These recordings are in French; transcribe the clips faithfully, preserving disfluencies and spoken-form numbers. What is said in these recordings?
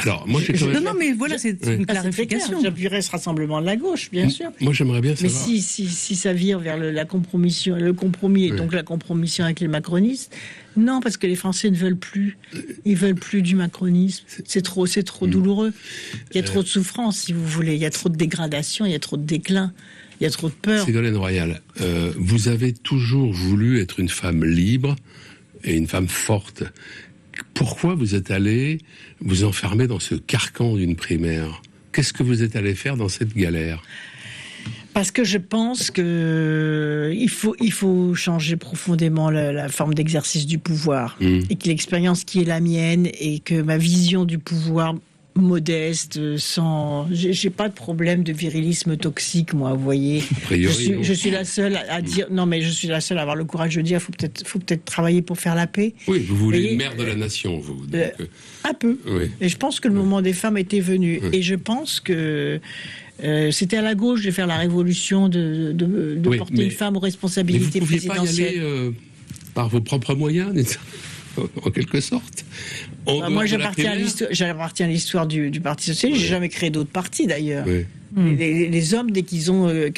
Alors, moi, j'ai quand même... Non, non, mais voilà, c'est ouais. une Ah, clarification. J'appuierais ce rassemblement de la gauche, bien sûr. Moi, j'aimerais bien Mais savoir... si, si, si ça vire vers le, la compromission, le compromis, et oui. donc la compromission avec les macronistes, non, parce que les Français ne veulent plus. Ils veulent plus du macronisme. C'est trop, c'est trop mmh. douloureux. Il y a trop de souffrance, si vous voulez. Il y a trop de dégradation, il y a trop de déclin, il y a trop de peur. Ségolène Royal, euh, vous avez toujours voulu être une femme libre et une femme forte. Pourquoi vous êtes allée vous enfermer dans ce carcan d'une primaire ? Qu'est-ce que vous êtes allé faire dans cette galère ? Parce que je pense que il faut, il faut changer profondément la, la forme d'exercice du pouvoir. Mmh. Et que l'expérience qui est la mienne et que ma vision du pouvoir modeste, sans... J'ai, j'ai pas de problème de virilisme toxique, moi, vous voyez. Priori, je, suis, je suis la seule à dire... Non, mais je suis la seule à avoir le courage de dire il faut peut-être, faut peut-être travailler pour faire la paix. Oui, vous voulez voyez, une mère de la nation, vous. Donc... Euh, un peu. Oui. Et je pense que le oui. moment des femmes était venu. Oui. Et je pense que... Euh, c'était à la gauche de faire la révolution, de, de, de oui, porter une femme aux responsabilités mais vous présidentielles. Pas y aller, euh, par vos propres moyens, en quelque sorte. Bah, moi, j'appartiens à, j'appartiens à l'histoire du, du Parti socialiste. Oui. J'ai jamais créé d'autres partis, d'ailleurs. Oui. Mmh. Les, les hommes, dès qu'ils ont euh,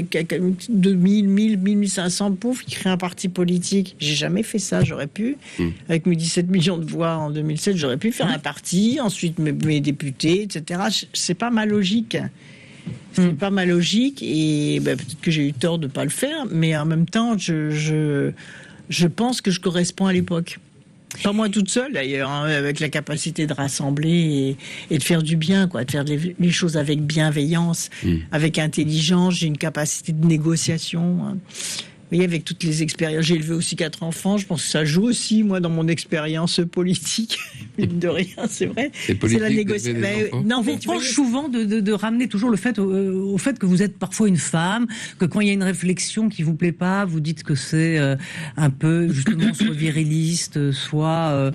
deux mille, mille, mille cinq cents poufs, ils créent un parti politique. J'ai jamais fait ça. J'aurais pu, mmh. avec mes dix-sept millions de voix en deux mille sept, j'aurais pu faire mmh. un parti, ensuite mes, mes députés, et cetera. C'est pas ma logique. C'est mmh. pas ma logique, et bah, peut-être que j'ai eu tort de pas le faire, mais en même temps, je, je, je pense que je corresponds à l'époque. Pas moi toute seule d'ailleurs, hein, avec la capacité de rassembler et, et de faire du bien, quoi, de faire les, les choses avec bienveillance, mmh. avec intelligence. J'ai une capacité de négociation. Hein. Vous voyez, avec toutes les expériences, j'ai élevé aussi quatre enfants. Je pense que ça joue aussi, moi, dans mon expérience politique. Mine de rien, c'est vrai. C'est, c'est la négociation. Non, vous reproche souvent de, de, de ramener toujours le fait au, au fait que vous êtes parfois une femme, que quand il y a une réflexion qui vous plaît pas, vous dites que c'est euh, un peu justement soit viriliste, soit euh,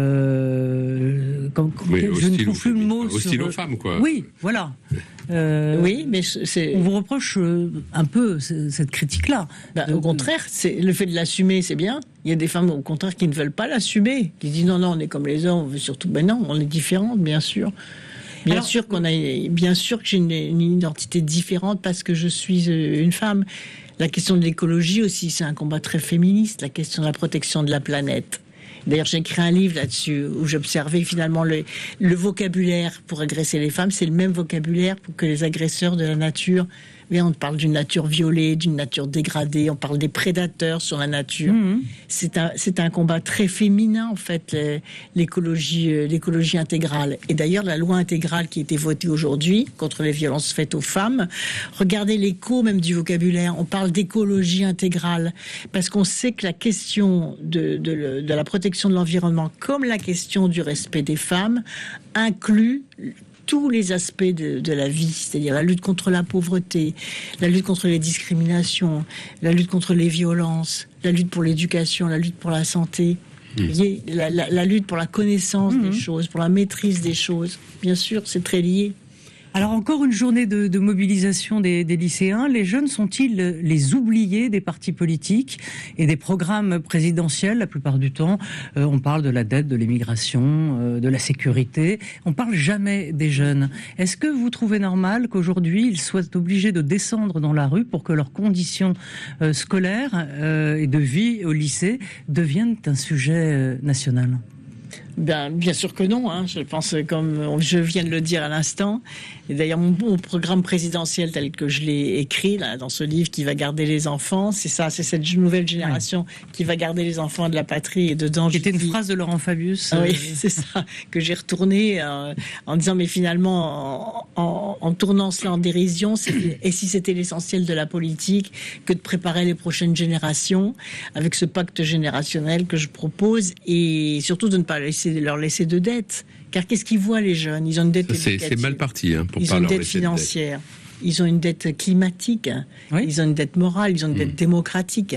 euh, comme, oui, je hostile, ne trouve plus le mot. Hostile sur, aux femmes, quoi. Oui, voilà. Euh, oui, mais c'est... on vous reproche euh, un peu cette critique-là. Bah, de... Au contraire, c'est le fait de l'assumer, c'est bien. Il y a des femmes, au contraire, qui ne veulent pas l'assumer, qui disent non, non, on est comme les hommes, on veut surtout. Ben non, on est différentes, bien sûr. Bien Alors, sûr qu'on a, bien sûr que j'ai une, une identité différente parce que je suis une femme. La question de l'écologie aussi, c'est un combat très féministe. La question de la protection de la planète. D'ailleurs, j'ai écrit un livre là-dessus où j'observais finalement le, le vocabulaire pour agresser les femmes. C'est le même vocabulaire pour que les agresseurs de la nature. Oui, on parle d'une nature violée, d'une nature dégradée. On parle des prédateurs sur la nature. Mmh. C'est un, c'est un combat très féminin en fait, l'écologie, l'écologie intégrale. Et d'ailleurs, la loi intégrale qui a été votée aujourd'hui contre les violences faites aux femmes. Regardez l'écho même du vocabulaire. On parle d'écologie intégrale parce qu'on sait que la question de, de, de la protection de l'environnement, comme la question du respect des femmes, inclut tous les aspects de, de la vie, c'est-à-dire la lutte contre la pauvreté, la lutte contre les discriminations, la lutte contre les violences, la lutte pour l'éducation, la lutte pour la santé, mmh. la, la, la lutte pour la connaissance mmh. des choses, pour la maîtrise des choses. Bien sûr, c'est très lié. Alors encore une journée de, de mobilisation des, des lycéens. Les jeunes sont-ils les oubliés des partis politiques et des programmes présidentiels? La plupart du temps, euh, on parle de la dette, de l'immigration, euh, de la sécurité. On parle jamais des jeunes. Est-ce que vous trouvez normal qu'aujourd'hui ils soient obligés de descendre dans la rue pour que leurs conditions euh, scolaires euh, et de vie au lycée deviennent un sujet euh, national? Ben, bien sûr que non, hein. Je pense, comme je viens de le dire à l'instant, et d'ailleurs mon, mon programme présidentiel tel que je l'ai écrit là, dans ce livre qui va garder les enfants, c'est ça, c'est cette nouvelle génération ouais. qui va garder les enfants de la patrie, et dedans... C'était une phrase de Laurent Fabius. Euh... Oui, c'est ça, que j'ai retourné euh, en disant, mais finalement, en, en, en tournant cela en dérision, c'est, et si c'était l'essentiel de la politique que de préparer les prochaines générations, avec ce pacte générationnel que je propose, et surtout de ne pas laisser de leur laisser de dette. Car qu'est-ce qu'ils voient, les jeunes? Ils ont une dette c'est, c'est mal parti, hein, pour ils pas ont une leur dette laisser financière. De dette. Ils ont une dette climatique. Oui. Ils ont une dette morale. Ils ont une mmh. dette démocratique.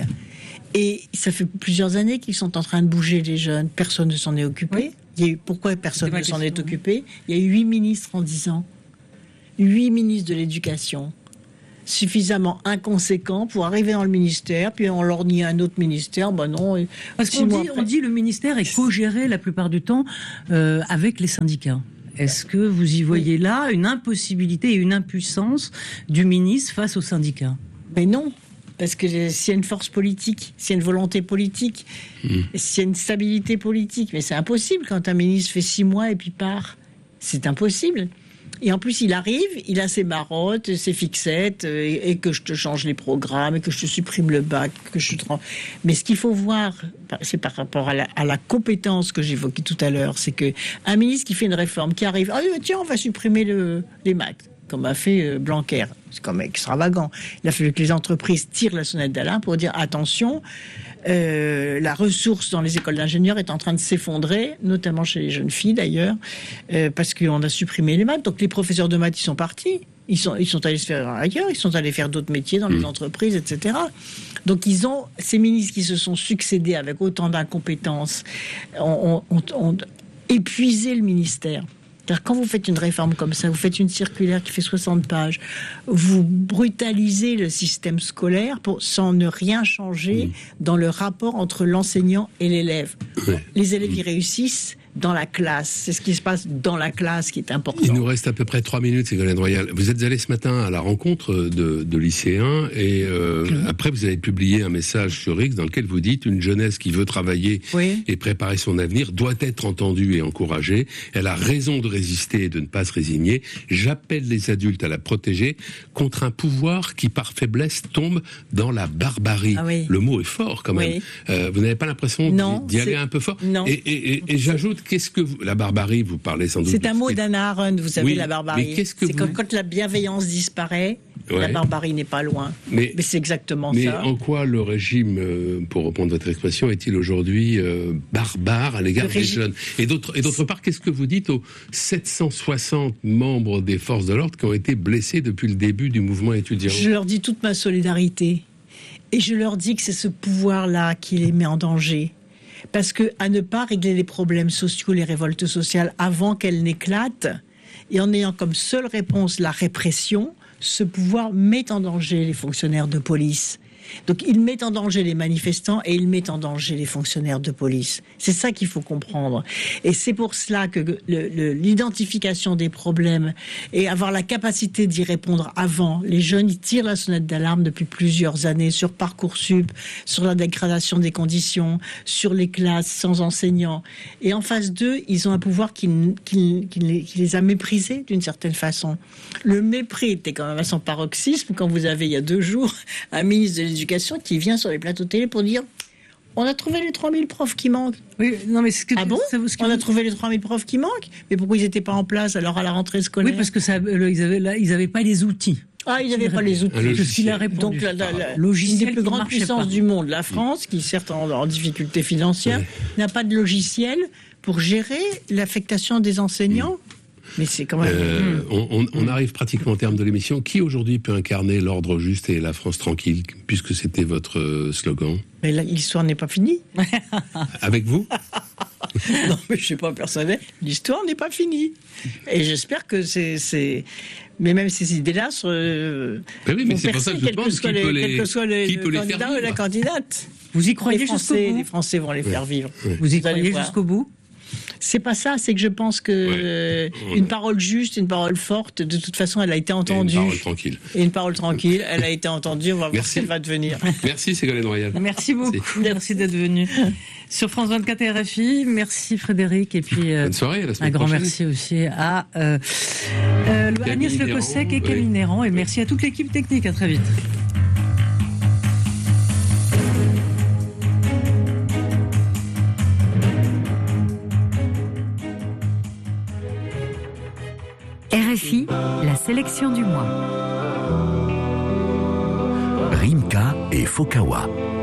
Et ça fait plusieurs années qu'ils sont en train de bouger, les jeunes. Personne ne s'en est occupé. Oui. Il y a eu, pourquoi personne ne s'en est occupé? Il y a eu huit ministres en dix ans. Huit ministres de l'éducation. Suffisamment inconséquents pour arriver dans le ministère, puis on leur nie un autre ministère, ben non. Parce qu'on dit, on dit le ministère est co-géré la plupart du temps euh, avec les syndicats. Est-ce que vous y voyez là une impossibilité et une impuissance du ministre face aux syndicats? Mais non, parce que s'il y a une force politique, s'il y a une volonté politique, mmh. s'il y a une stabilité politique, mais c'est impossible quand un ministre fait six mois et puis part. C'est impossible. Et en plus, il arrive, il a ses marottes, ses fixettes, et, et que je te change les programmes, et que je te supprime le bac, que je te... Mais ce qu'il faut voir, c'est par rapport à la, à la compétence que j'évoquais tout à l'heure, c'est que un ministre qui fait une réforme, qui arrive, ah oh, tiens, on va supprimer le, les maths, comme a fait Blanquer. C'est quand même extravagant. Il a fallu que les entreprises tirent la sonnette d'alarme pour dire attention, euh, la ressource dans les écoles d'ingénieurs est en train de s'effondrer, notamment chez les jeunes filles d'ailleurs, euh, parce qu'on a supprimé les maths. Donc les professeurs de maths, ils sont partis. Ils sont, ils sont allés se faire ailleurs, ils sont allés faire d'autres métiers dans les entreprises, et cetera. Donc ils ont, ces ministres qui se sont succédés avec autant d'incompétences, ont, ont, ont épuisé le ministère. C'est-à-dire, quand vous faites une réforme comme ça, vous faites une circulaire qui fait soixante pages, vous brutalisez le système scolaire pour, sans ne rien changer mmh. dans le rapport entre l'enseignant et l'élève. Ouais. Les élèves, ils réussissent dans la classe. C'est ce qui se passe dans la classe qui est important. Il nous reste à peu près trois minutes, Ségolène Royal. Vous êtes allé ce matin à la rencontre de, de lycéens et euh, mmh. après vous avez publié un message sur X dans lequel vous dites une jeunesse qui veut travailler oui. et préparer son avenir doit être entendue et encouragée. Elle a raison de résister et de ne pas se résigner. J'appelle les adultes à la protéger contre un pouvoir qui par faiblesse tombe dans la barbarie. Ah oui. Le mot est fort quand même. Oui. Euh, vous n'avez pas l'impression non, d'y aller un peu fort? Non. Et, et, et, et j'ajoute, qu'est-ce que vous... La barbarie, vous parlez sans doute... C'est un mot d'Hannah Arendt, vous savez, oui, la barbarie. Mais qu'est-ce que c'est vous... quand, quand la bienveillance disparaît, ouais. la barbarie n'est pas loin. Mais, mais c'est exactement mais ça. Mais en quoi le régime, euh, pour reprendre votre expression, est-il aujourd'hui euh, barbare à l'égard le des régime... jeunes? Et d'autre, et d'autre part, qu'est-ce que vous dites aux sept cent soixante membres des forces de l'ordre qui ont été blessés depuis le début du mouvement étudiant? Je leur dis toute ma solidarité. Et je leur dis que c'est ce pouvoir-là qui les met en danger. Parce que à ne pas régler les problèmes sociaux, les révoltes sociales avant qu'elles n'éclatent, et en ayant comme seule réponse la répression, ce pouvoir met en danger les fonctionnaires de police. Donc il met en danger les manifestants et il met en danger les fonctionnaires de police. C'est ça qu'il faut comprendre. Et c'est pour cela que le, le, l'identification des problèmes et avoir la capacité d'y répondre avant. Les jeunes, ils tirent la sonnette d'alarme depuis plusieurs années sur Parcoursup, sur la dégradation des conditions, sur les classes sans enseignants. Et en face d'eux, ils ont un pouvoir qui, qui, qui, les, qui les a méprisés d'une certaine façon. Le mépris était quand même à son paroxysme quand vous avez, il y a deux jours, un ministre de l'Éducation qui vient sur les plateaux télé pour dire on a trouvé les trois mille profs qui manquent. Oui, non mais ce que ah bon ce que On vous... a trouvé les trois mille profs qui manquent. Mais pourquoi ils n'étaient pas en place alors à la rentrée scolaire? Oui, parce que ça, le, ils avaient là, ils n'avaient pas les outils. Ah, ils n'avaient pas les outils. Je suis la réponse. Donc la, la, la une des plus grandes puissances du monde, la France, qui certes en, en difficulté financière, oui. n'a pas de logiciel pour gérer l'affectation des enseignants. Oui. Mais c'est quand même... Euh, on, on, on arrive pratiquement au terme de l'émission. Qui aujourd'hui peut incarner l'ordre juste et la France tranquille, puisque c'était votre slogan? Mais là, l'histoire n'est pas finie. Avec vous? Non, mais je ne sais pas personnel. L'histoire n'est pas finie. Et j'espère que c'est... c'est... Mais même ces idées-là sont... Ben oui, mais c'est pour ça que je pense qu'il peut les, quel que soit le, qui peut le les faire candidat ou la candidate. Vous y croyez jusqu'au bout? Les Français vont les faire vivre. Ouais. Vous y Vous croyez jusqu'au bout? C'est pas ça, c'est que je pense que ouais. Ouais. une parole juste, une parole forte, de toute façon, elle a été entendue. Et une parole tranquille. Et une parole tranquille, elle a été entendue. On va Merci. voir ce qu'elle va devenir. Merci Ségolène Royal. Merci beaucoup. Merci, Merci d'être venu sur France vingt-quatre et R F I. Merci Frédéric et puis euh, bonne soirée. À la semaine un grand prochaine. merci aussi à euh, euh, Agnès Le Cossec et Camille oui. Néran et merci à toute l'équipe technique. À très vite. R F I, la sélection du mois. Rimka et Fokawa.